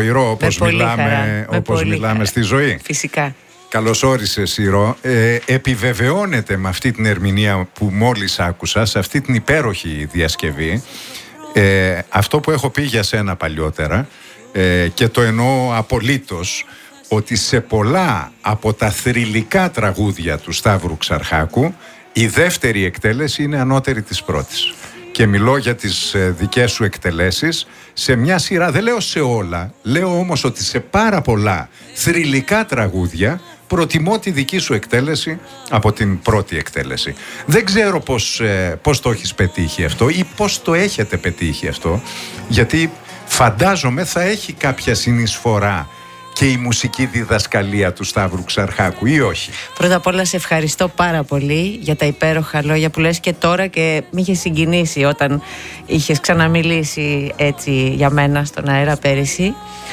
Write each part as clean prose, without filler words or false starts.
Ηρώ, όπως μιλάμε στη ζωή. Φυσικά. Καλώς όρισες, Ηρώ. Επιβεβαιώνεται με αυτή την ερμηνεία που μόλις άκουσα, σε αυτή την υπέροχη διασκευή, αυτό που έχω πει για σένα παλιότερα, και το εννοώ απολύτως, ότι σε πολλά από τα θρυλικά τραγούδια του Σταύρου Ξαρχάκου η δεύτερη εκτέλεση είναι ανώτερη της πρώτης. Και μιλώ για τις δικές σου εκτελέσεις σε μια σειρά, δεν λέω σε όλα, λέω όμως ότι σε πάρα πολλά θρυλικά τραγούδια προτιμώ τη δική σου εκτέλεση από την πρώτη εκτέλεση. Δεν ξέρω πώς το έχεις πετύχει αυτό ή πώς το έχετε πετύχει αυτό, γιατί φαντάζομαι θα έχει κάποια συνεισφορά και η μουσική διδασκαλία του Σταύρου Ξαρχάκου, ή όχι? Πρώτα απ' όλα σε ευχαριστώ πάρα πολύ για τα υπέροχα λόγια που λες και τώρα, και με είχε συγκινήσει όταν είχες ξαναμιλήσει έτσι για μένα στον αέρα πέρυσι.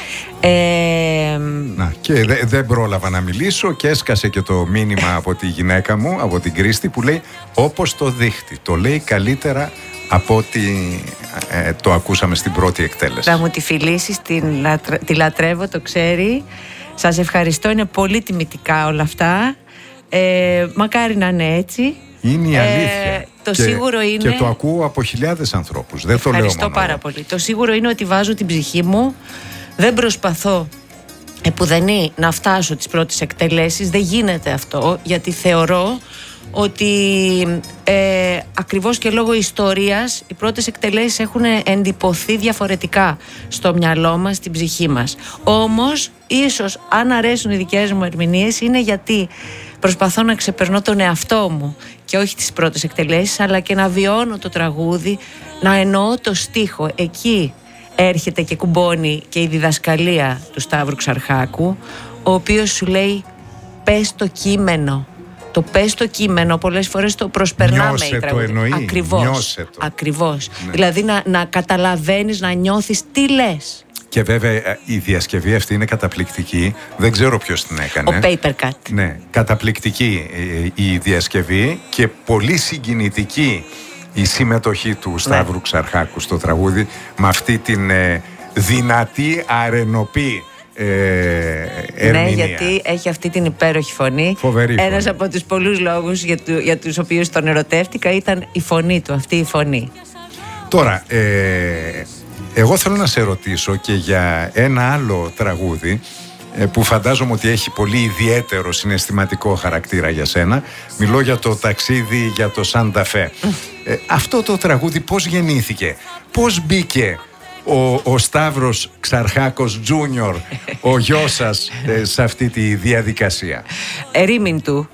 Και δεν πρόλαβα να μιλήσω και έσκασε και το μήνυμα από τη γυναίκα μου, από την Κρίστη, που λέει όπως το δείχτη. Το λέει καλύτερα από ό,τι το ακούσαμε στην πρώτη εκτέλεση. Να μου τη φιλήσεις, τη λατρεύω, το ξέρει. Σας ευχαριστώ, είναι πολύ τιμητικά όλα αυτά. Μακάρι να είναι έτσι. Είναι η αλήθεια. Το σίγουρο είναι... Και το ακούω από χιλιάδες ανθρώπους. Δεν το λέω μόνο. Ευχαριστώ πάρα πολύ. Το σίγουρο είναι ότι βάζω την ψυχή μου. Δεν προσπαθώ επουδενή να φτάσω τις πρώτες εκτελέσεις. Δεν γίνεται αυτό, γιατί θεωρώ ότι ακριβώς και λόγω ιστορίας οι πρώτες εκτελέσεις έχουν εντυπωθεί διαφορετικά στο μυαλό μας, στην ψυχή μας. Όμως ίσως αν αρέσουν οι δικές μου ερμηνείες είναι γιατί προσπαθώ να ξεπερνώ τον εαυτό μου και όχι τις πρώτες εκτελέσεις, αλλά και να βιώνω το τραγούδι, να εννοώ το στίχο. Εκεί έρχεται και κουμπώνει και η διδασκαλία του Σταύρου Ξαρχάκου, ο οποίος σου λέει πες το κείμενο. Το πες το κείμενο, πολλές φορές το προσπερνάμε. Νιώσε το εννοεί. Ακριβώς. Ναι. Δηλαδή να καταλαβαίνεις, να νιώθεις τι λες. Και βέβαια η διασκευή αυτή είναι καταπληκτική. Δεν ξέρω ποιος την έκανε. Ο Paper Cut. Ναι, καταπληκτική η διασκευή και πολύ συγκινητική η συμμετοχή του Σταύρου Ξαρχάκου στο τραγούδι, με αυτή την δυνατή αρενοπή ερμηνεία. Ναι, γιατί έχει αυτή την υπέροχη φωνή. Φοβερή φωνή. Ένας από τους πολλούς λόγους για τους οποίους τον ερωτεύτηκα ήταν η φωνή του, αυτή η φωνή. Τώρα, εγώ θέλω να σε ρωτήσω και για ένα άλλο τραγούδι που φαντάζομαι ότι έχει πολύ ιδιαίτερο συναισθηματικό χαρακτήρα για σένα. Μιλώ για το ταξίδι για το Σάντα Φε. Αυτό το τραγούδι πώς γεννήθηκε, πώς μπήκε ο Σταύρος Ξαρχάκος Τζούνιορ, ο γιος σας, σε αυτή τη διαδικασία? Ερήμην του.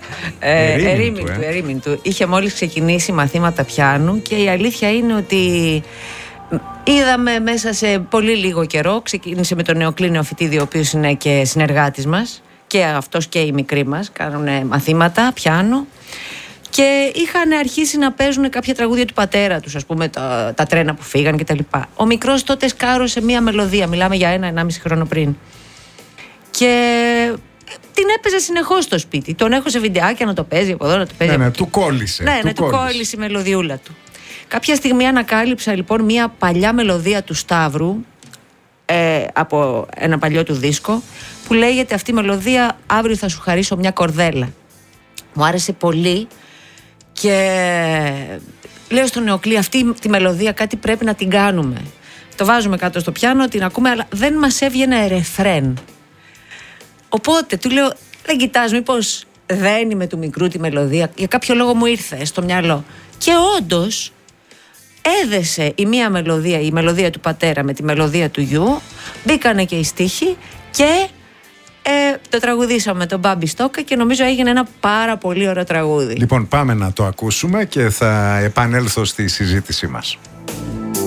Είχε μόλις ξεκινήσει μαθήματα πιάνου και η αλήθεια είναι ότι είδαμε μέσα σε πολύ λίγο καιρό, ξεκίνησε με τον Νεοκλή Νεοφυτίδη, ο οποίος είναι και συνεργάτης μας, και αυτός και οι μικροί μας κάνουν μαθήματα πιάνου, και είχαν αρχίσει να παίζουν κάποια τραγούδια του πατέρα τους, ας πούμε τα τρένα που φύγαν κτλ. Ο μικρός τότε σκάρωσε μία μελωδία, μιλάμε για 1-1,5 χρόνο πριν, και την έπαιζε συνεχώς στο σπίτι. Τον έχω σε βιντεάκια να το παίζει από εδώ, να το παίζει από εκεί. Του κόλλησε. Του κόλλησε η μελωδιούλα του. Κάποια στιγμή ανακάλυψα λοιπόν μία παλιά μελωδία του Σταύρου, από ένα παλιό του δίσκο, που λέγεται αυτή η μελωδία «Αύριο θα σου χαρίσω μια κορδέλα». Μου άρεσε πολύ και λέω στον Νεοκλή, αυτή τη μελωδία κάτι πρέπει να την κάνουμε. Το βάζουμε κάτω στο πιάνο, την ακούμε, αλλά δεν μας έβγαινε ρεφρέν. Οπότε του λέω, δεν κοιτάς μήπως δένει με του μικρού τη μελωδία? Για κάποιο λόγο μου ήρθε στο μυαλό. Και όντως έδεσε η μία μελωδία, η μελωδία του πατέρα με τη μελωδία του γιου, μπήκανε και οι στίχοι και το τραγουδήσαμε τον Μπάμπη Στόκα και νομίζω έγινε ένα πάρα πολύ ωραίο τραγούδι. Λοιπόν, πάμε να το ακούσουμε και θα επανέλθω στη συζήτησή μας.